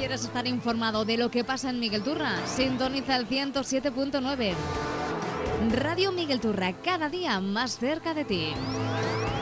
¿Quieres estar informado de lo que pasa en Miguel Turra? Sintoniza el 107.9. Radio Miguel Turra, cada día más cerca de ti.